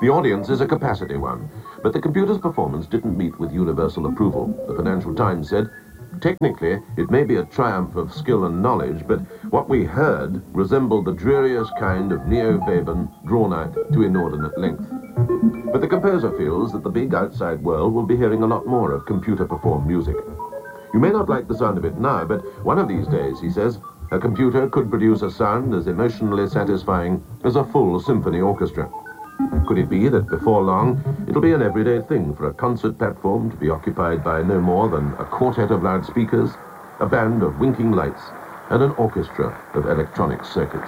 The audience is a capacity one, but the computer's performance didn't meet with universal approval. The Financial Times said, technically, it may be a triumph of skill and knowledge, but what we heard resembled the dreariest kind of neo-Webern drawn out to inordinate length. But the composer feels that the big outside world will be hearing a lot more of computer-performed music. You may not like the sound of it now, but one of these days, he says, a computer could produce a sound as emotionally satisfying as a full symphony orchestra. Could it be that before long, it'll be an everyday thing for a concert platform to be occupied by no more than a quartet of loudspeakers, a band of winking lights, and an orchestra of electronic circuits?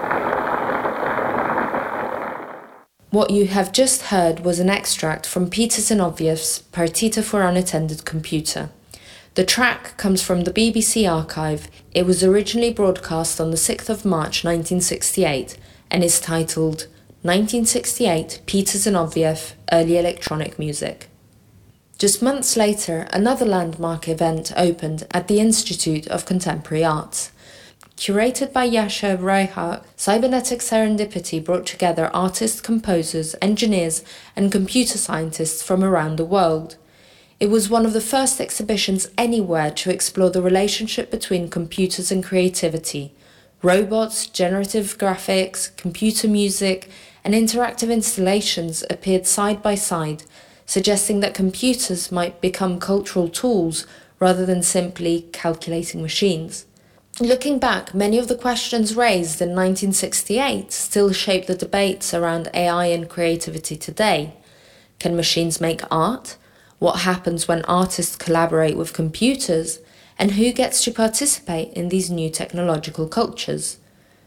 What you have just heard was an extract from Peter Zinovьev's Partita for Unattended Computer. The track comes from the BBC archive. It was originally broadcast on the 6th of March 1968 and is titled 1968 Peter Zinoviev Early Electronic Music. Just months later, another landmark event opened at the Institute of Contemporary Arts. Curated by Yasha Reichardt, Cybernetic Serendipity brought together artists, composers, engineers, and computer scientists from around the world. It was one of the first exhibitions anywhere to explore the relationship between computers and creativity. Robots, generative graphics, computer music, and interactive installations appeared side by side, suggesting that computers might become cultural tools rather than simply calculating machines. Looking back, many of the questions raised in 1968 still shape the debates around AI and creativity today. Can machines make art? What happens when artists collaborate with computers? And who gets to participate in these new technological cultures?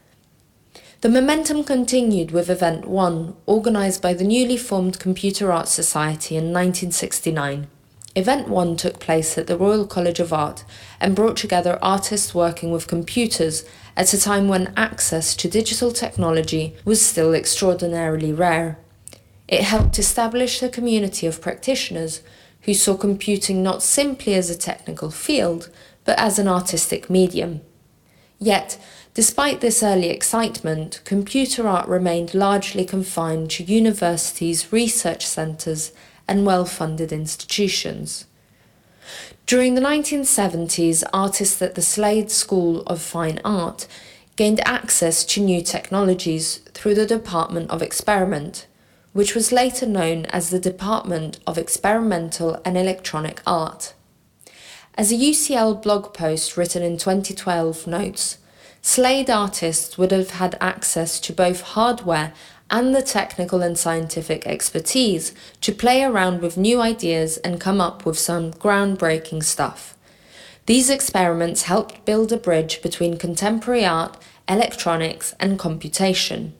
The momentum continued with Event 1, organised by the newly formed Computer Arts Society in 1969. Event 1 took place at the Royal College of Art and brought together artists working with computers at a time when access to digital technology was still extraordinarily rare. It helped establish a community of practitioners who saw computing not simply as a technical field, but as an artistic medium. Yet, despite this early excitement, computer art remained largely confined to universities, research centres, and well-funded institutions. During the 1970s, artists at the Slade School of Fine Art gained access to new technologies through the Department of Experiment, which was later known as the Department of Experimental and Electronic Art. As a UCL blog post written in 2012 notes, Slade artists would have had access to both hardware and the technical and scientific expertise to play around with new ideas and come up with some groundbreaking stuff. These experiments helped build a bridge between contemporary art, electronics, and computation.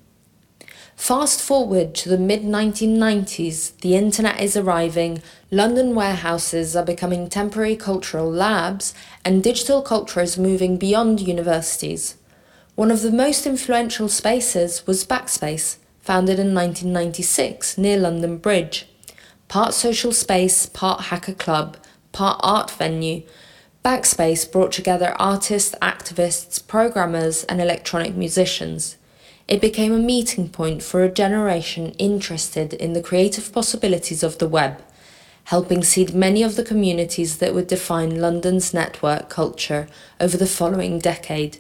Fast forward to the mid-1990s, the internet is arriving, London warehouses are becoming temporary cultural labs, and digital culture is moving beyond universities. One of the most influential spaces was Backspace, founded in 1996 near London Bridge. Part social space, part hacker club, part art venue, Backspace brought together artists, activists, programmers, and electronic musicians. It became a meeting point for a generation interested in the creative possibilities of the web, helping seed many of the communities that would define London's network culture over the following decade.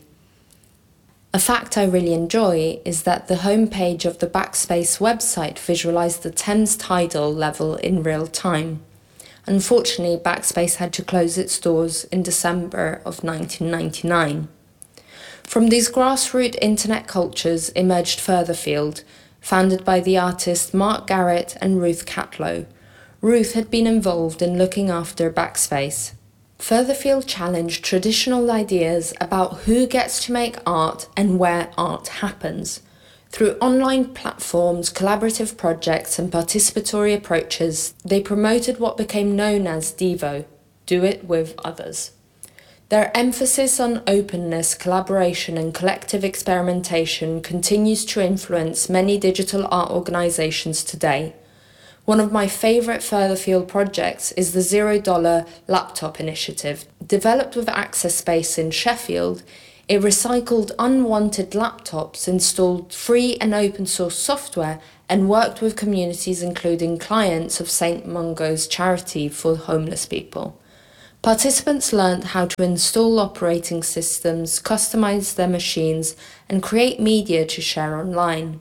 A fact I really enjoy is that the homepage of the Backspace website visualised the Thames tidal level in real time. Unfortunately, Backspace had to close its doors in December of 1999. From these grassroots internet cultures emerged Furtherfield, founded by the artists Mark Garrett and Ruth Catlow. Ruth had been involved in looking after Backspace. Furtherfield challenged traditional ideas about who gets to make art and where art happens. Through online platforms, collaborative projects, and participatory approaches, they promoted what became known as DEVO, Do It With Others. Their emphasis on openness, collaboration, and collective experimentation continues to influence many digital art organisations today. One of my favourite Furtherfield projects is the $0 Laptop Initiative. Developed with Access Space in Sheffield, It recycled unwanted laptops, installed free and open source software, and worked with communities including clients of St. Mungo's charity for homeless people. Participants learned how to install operating systems, customize their machines, and create media to share online.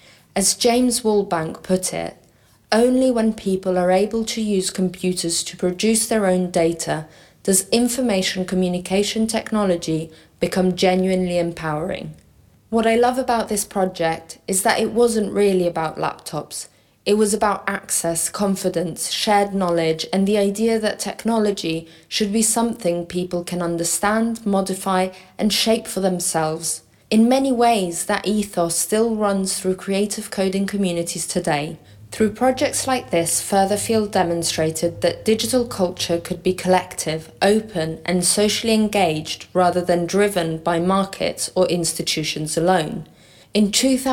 As James Woolbank put it, only when people are able to use computers to produce their own data does information communication technology become genuinely empowering. What I love about this project is that it wasn't really about laptops. It was about access, confidence, shared knowledge, and the idea that technology should be something people can understand, modify, and shape for themselves. In many ways, that ethos still runs through creative coding communities today. Through projects like this, Furtherfield demonstrated that digital culture could be collective, open, and socially engaged rather than driven by markets or institutions alone. In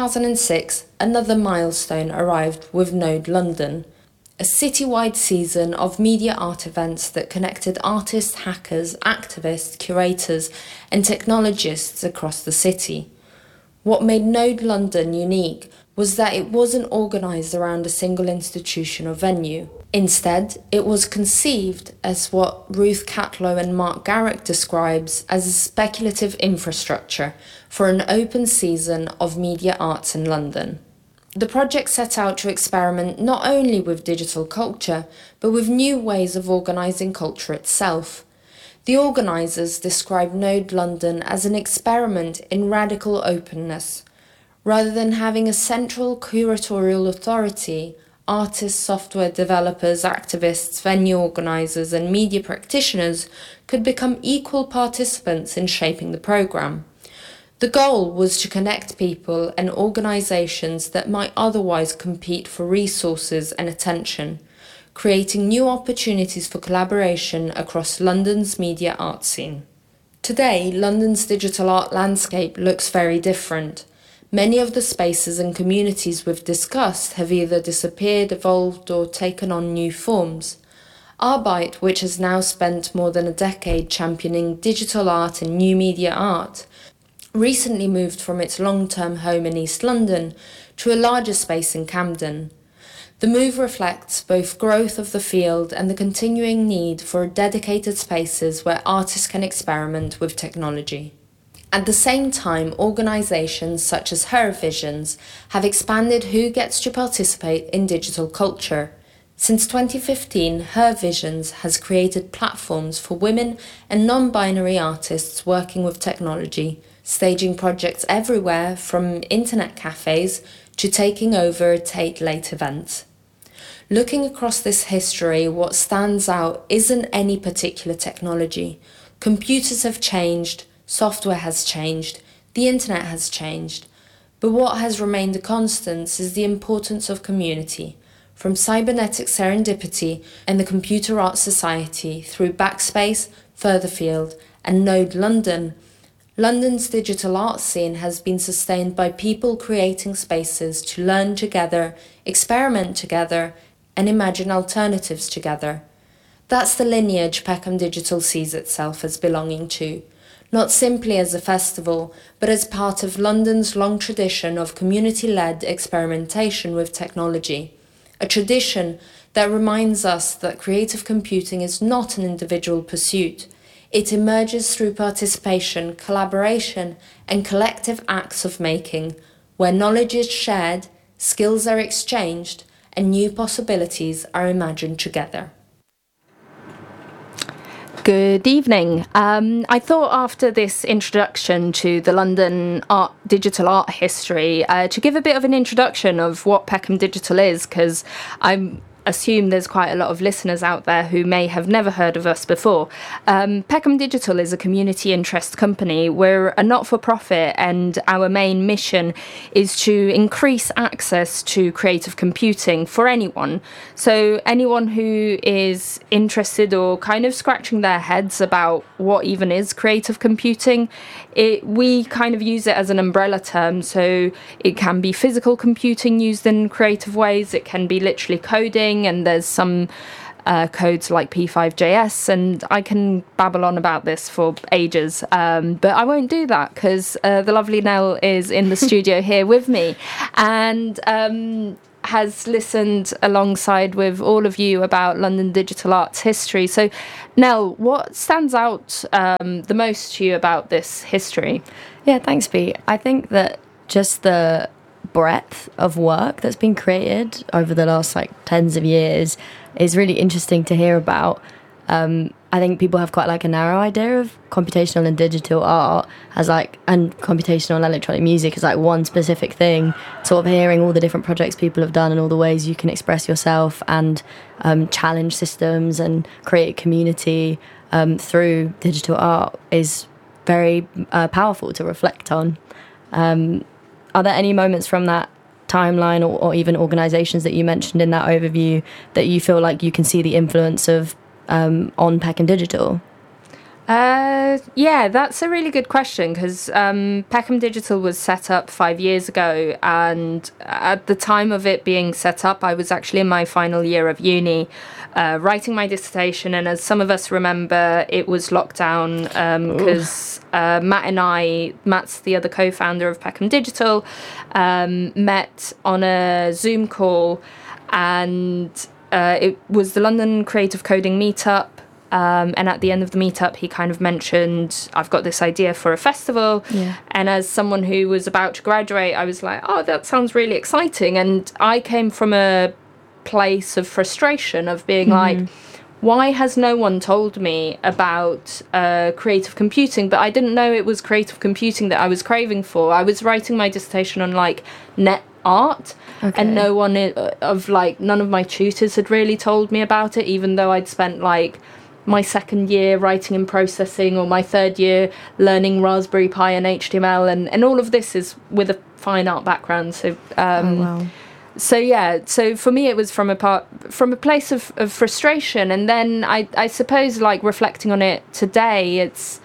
2006, another milestone arrived with Node London, a citywide season of media art events that connected artists, hackers, activists, curators, and technologists across the city. What made Node London unique was that it wasn't organised around a single institution or venue. Instead, it was conceived as what Ruth Catlow and Mark Garrick describes as a speculative infrastructure for an open season of media arts in London. The project set out to experiment not only with digital culture, but with new ways of organising culture itself. The organisers described Node London as an experiment in radical openness. Rather than having a central curatorial authority, artists, software developers, activists, venue organisers and media practitioners could become equal participants in shaping the programme. The goal was to connect people and organisations that might otherwise compete for resources and attention, creating new opportunities for collaboration across London's media art scene. Today, London's digital art landscape looks very different. Many of the spaces and communities we've discussed have either disappeared, evolved, or taken on new forms. Arbite, which has now spent more than a decade championing digital art and new media art, recently moved from its long-term home in East London to a larger space in Camden. The move reflects both growth of the field and the continuing need for dedicated spaces where artists can experiment with technology. At the same time, organisations such as Her Visions have expanded who gets to participate in digital culture. Since 2015, Her Visions has created platforms for women and non-binary artists working with technology, staging projects everywhere from internet cafes to taking over Tate Late events. Looking across this history, what stands out isn't any particular technology. Computers have changed, software has changed, the internet has changed, but what has remained a constant is the importance of community. From Cybernetic Serendipity and the Computer Art Society through Backspace, Furtherfield and Node London, London's digital art scene has been sustained by people creating spaces to learn together, experiment together, and imagine alternatives together. That's the lineage Peckham Digital sees itself as belonging to, not simply as a festival, but as part of London's long tradition of community-led experimentation with technology, a tradition that reminds us that creative computing is not an individual pursuit. It emerges through participation, collaboration, and collective acts of making, where knowledge is shared, skills are exchanged, and new possibilities are imagined together. Good evening. I thought after this introduction to the London digital art history, to give a bit of an introduction of what Peckham Digital is, because I assume there's quite a lot of listeners out there who may have never heard of us before. Peckham Digital is a community interest company. We're a not-for-profit, and our main mission is to increase access to creative computing for anyone. So anyone who is interested or kind of scratching their heads about what even is creative computing, we kind of use it as an umbrella term. So it can be physical computing used in creative ways. It can be literally coding, and there's some codes like P5JS, and I can babble on about this for ages, but I won't do that because the lovely Nell is in the studio here with me, and has listened alongside with all of you about London digital arts history. So, Nell, what stands out the most to you about this history? Yeah, thanks, Pete. I think that just the breadth of work that's been created over the last tens of years is really interesting to hear about. I think people have quite a narrow idea of computational and digital art as and computational and electronic music as one specific thing. Sort of hearing all the different projects people have done and all the ways you can express yourself and challenge systems and create community through digital art is very powerful to reflect on. Are there any moments from that timeline or even organisations that you mentioned in that overview that you feel like you can see the influence of on Peckham Digital? Yeah, that's a really good question because Peckham Digital was set up 5 years ago, and at the time of it being set up, I was actually in my final year of uni, writing my dissertation, and as some of us remember, it was lockdown because Matt's the other co-founder of Peckham Digital, met on a Zoom call, and it was the London Creative Coding Meetup. And at the end of the meetup, he kind of mentioned, I've got this idea for a festival. Yeah. And as someone who was about to graduate, I was like, oh, that sounds really exciting. And I came from a place of frustration of being like, why has no one told me about creative computing? But I didn't know it was creative computing that I was craving for. I was writing my dissertation on net art. Okay. And none of my tutors had really told me about it, even though I'd spent my second year writing and processing, or my third year learning Raspberry Pi and HTML, and all of this is with a fine art background. So, wow. So yeah, so for me it was from a place of frustration, and then I suppose reflecting on it today, it's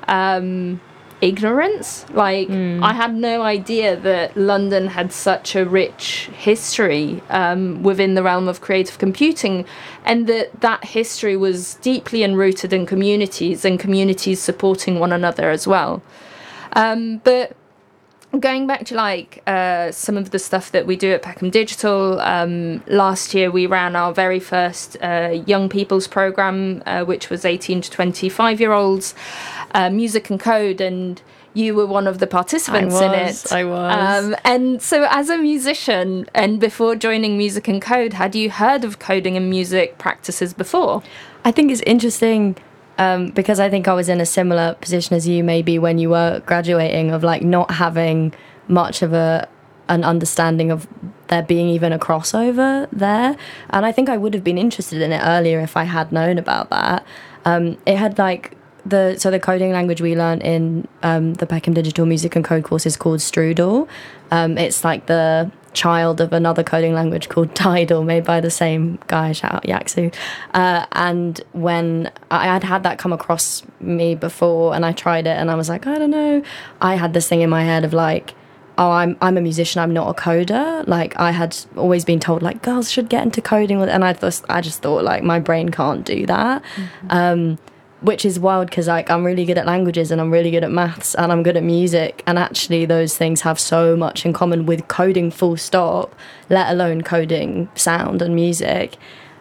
ignorance. I had no idea that London had such a rich history within the realm of creative computing, and that history was deeply enrooted in communities, and communities supporting one another as well. But going back to some of the stuff that we do at Peckham Digital, last year we ran our very first young people's program, which was 18 to 25-year-olds, music and code, and you were one of the participants in it. I was. And so as a musician, and before joining Music and Code, had you heard of coding and music practices before? I think it's interesting because I think I was in a similar position as you maybe when you were graduating, of not having much of an understanding of there being even a crossover there. And I think I would have been interested in it earlier if I had known about that. It had the coding language we learned in the Peckham Digital Music and Code course is called Strudel. It's the child of another coding language called Tidal, made by the same guy, shout out Yaksu. And when I had that come across me before and I tried it and I was like, I don't know, I had this thing in my head of oh, I'm a musician, I'm not a coder. I had always been told girls should get into coding, and I just thought my brain can't do that. Which is wild because I'm really good at languages and I'm really good at maths and I'm good at music, and actually those things have so much in common with coding full stop, let alone coding sound and music.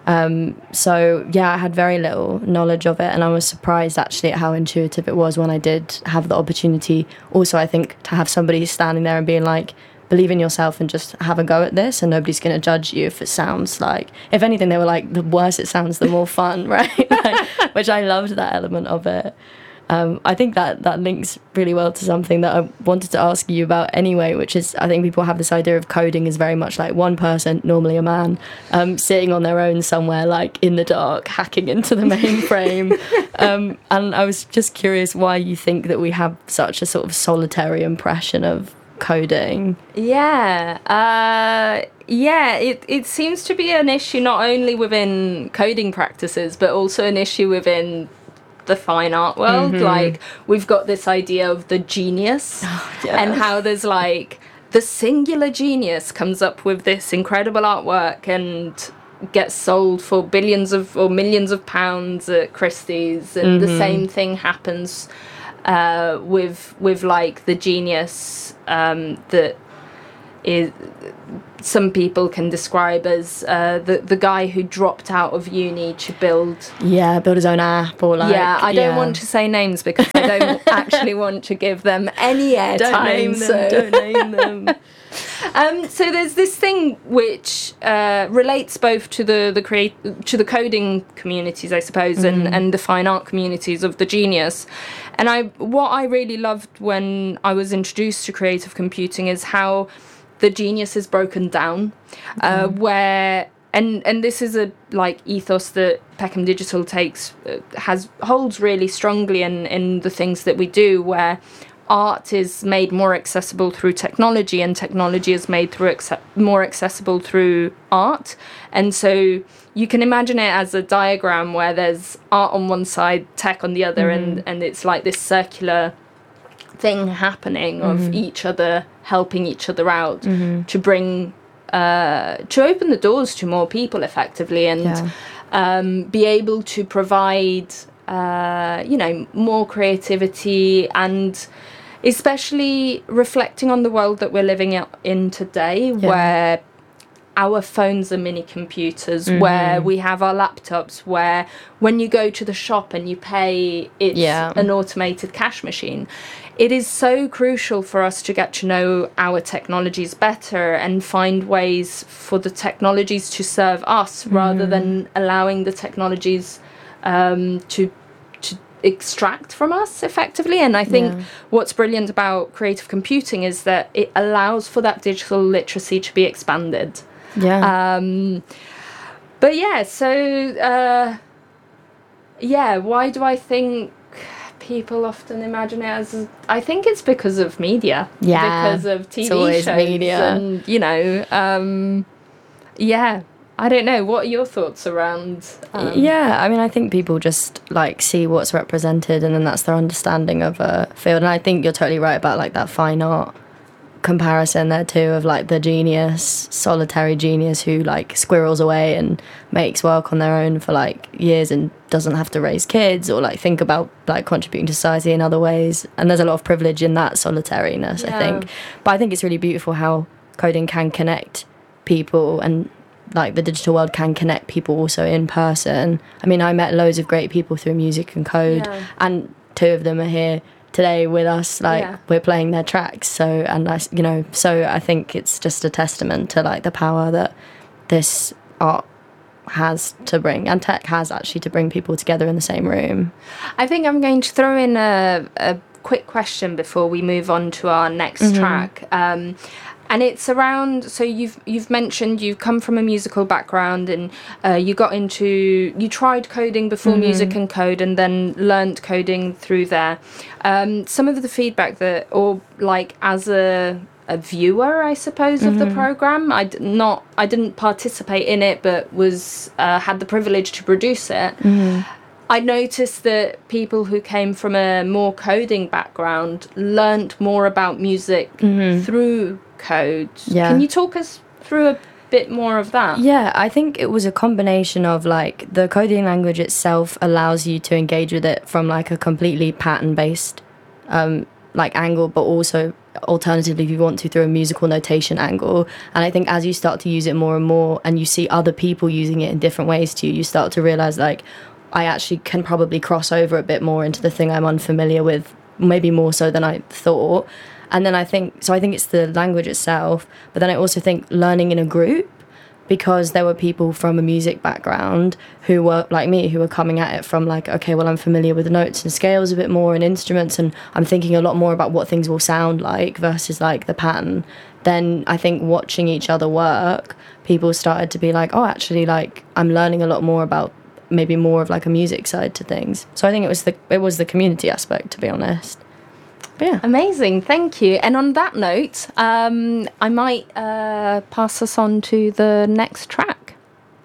So yeah, I had very little knowledge of it, and I was surprised actually at how intuitive it was when I did have the opportunity. Also, I think to have somebody standing there and being believe in yourself and just have a go at this, and nobody's going to judge you if it sounds if anything, they were the worse it sounds, the more fun, right? Which I loved that element of it. I think that links really well to something that I wanted to ask you about anyway, which is I think people have this idea of coding is very much one person, normally a man, sitting on their own somewhere in the dark, hacking into the mainframe. And I was just curious why you think that we have such a sort of solitary impression of coding. It seems to be an issue not only within coding practices but also an issue within the fine art world. We've got this idea of the genius, and how there's the singular genius comes up with this incredible artwork, and gets sold for billions of or millions of pounds at Christie's, and the same thing happens with like the genius that is some people can describe as the guy who dropped out of uni to build his own app, or like I don't want to say names because I don't actually want to give them any airtime. Don't name them. So there's this thing which relates both to the coding communities, I suppose, and the fine art communities of the genius. And what I really loved when I was introduced to creative computing is how the genius is broken down, where and this is a like ethos that Peckham Digital holds really strongly in the things that we do, where art is made more accessible through technology, and technology is made more accessible through art. And so you can imagine it as a diagram where there's art on one side, tech on the other, and it's like this circular thing happening of each other helping each other out to bring to open the doors to more people effectively, and be able to provide more creativity, and especially reflecting on the world that we're living in today, where our phones are mini computers, where we have our laptops, where when you go to the shop and you pay, it's an automated cash machine. It is so crucial for us to get to know our technologies better and find ways for the technologies to serve us rather than allowing the technologies to extract from us effectively. And I think what's brilliant about creative computing is that it allows for that digital literacy to be expanded. But why do I think people often imagine it as, I think it's because of media, because of TV shows media. And I don't know, what are your thoughts around I mean, I think people just like see what's represented, and then that's their understanding of a field. And I think you're totally right about like that fine art comparison there too, of like the genius, solitary genius who like squirrels away and makes work on their own for like years and doesn't have to raise kids or like think about like contributing to society in other ways. And there's a lot of privilege in that solitariness, I think. But I think it's really beautiful how coding can connect people, and like the digital world can connect people also in person. I mean, I met loads of great people through music and code, and two of them are here today with us, like we're playing their tracks. So I think it's just a testament to like the power that this art has to bring, and tech has actually, to bring people together in the same room. I think I'm going to throw in a quick question before we move on to our next track. And it's around, so you've mentioned you've come from a musical background, and you tried coding before music and code, and then learnt coding through there. Some of the feedback that, or like as a viewer, I suppose, of the program, I didn't participate in it, but was had the privilege to produce it. I noticed that people who came from a more coding background learnt more about music through code. Can you talk us through a bit more of that? I think it was a combination of like the coding language itself allows you to engage with it from like a completely pattern based like angle, but also alternatively if you want to through a musical notation angle. And I think as you start to use it more and more, and you see other people using it in different ways too, you start to realize like I actually can probably cross over a bit more into the thing I'm unfamiliar with, maybe more so than I thought. And then I think it's the language itself, but then I also think learning in a group, because there were people from a music background who were like me, who were coming at it from like, okay, well, I'm familiar with the notes and scales a bit more and instruments, and I'm thinking a lot more about what things will sound like versus like the pattern. Then I think watching each other work, people started to be like, oh, actually, like I'm learning a lot more about maybe more of like a music side to things. So I think it was the community aspect, to be honest. But amazing, thank you. And on that note, I might pass us on to the next track.